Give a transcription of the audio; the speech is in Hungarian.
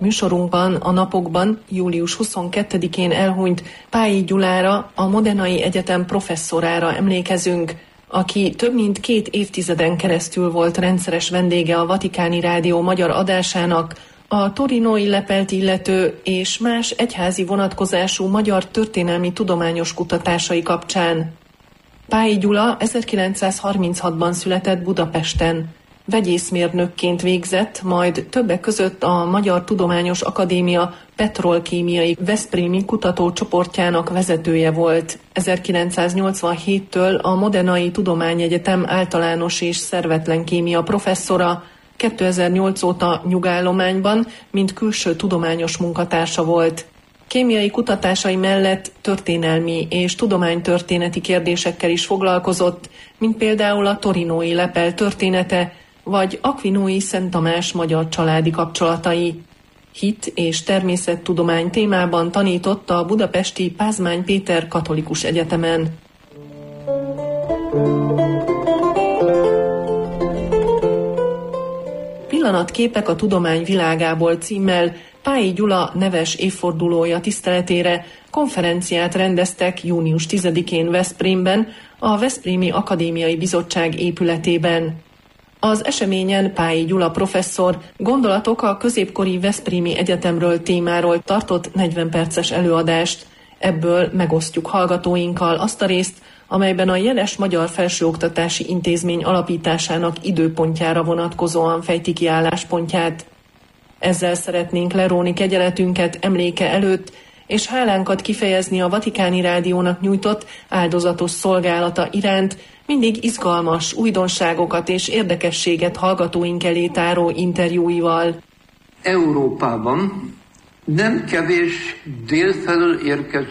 műsorunkban a napokban július 22-én elhunyt Pályi Gyulára, a Modenai Egyetem professzorára emlékezünk, aki több mint 2 évtizeden keresztül volt rendszeres vendége a Vatikáni Rádió magyar adásának, a torinói lepelt illető és más egyházi vonatkozású magyar történelmi tudományos kutatásai kapcsán. Pályi Gyula 1936-ban született Budapesten. Vegyészmérnökként végzett, majd többek között a Magyar Tudományos Akadémia petrolkémiai veszprémi kutatócsoportjának vezetője volt. 1987-től a Modenai Tudományegyetem általános és szervetlen kémia professzora, 2008 óta nyugállományban, mint külső tudományos munkatársa volt. Kémiai kutatásai mellett történelmi és tudománytörténeti kérdésekkel is foglalkozott, mint például a torinói lepel története, vagy Aquinói Szent Tamás magyar családi kapcsolatai. Hit és természettudomány témában tanított a budapesti Pázmány Péter Katolikus Egyetemen. Pillanatképek a tudomány világából címmel Pályi Gyula neves évfordulója tiszteletére konferenciát rendeztek június 10-én Veszprémben, a Veszprémi Akadémiai Bizottság épületében. Az eseményen Pályi Gyula professzor gondolatok a középkori Veszprémi Egyetemről témáról tartott 40 perces előadást. Ebből megosztjuk hallgatóinkkal azt a részt, amelyben a jeles Magyar Felsőoktatási Intézmény alapításának időpontjára vonatkozóan fejti ki álláspontját. Ezzel szeretnénk leróni kegyeletünket emléke előtt, és hálánkat kifejezni a Vatikáni Rádiónak nyújtott áldozatos szolgálata iránt, mindig izgalmas újdonságokat és érdekességet hallgatóink elé táró interjúival. Európában nem kevés délfelől érkező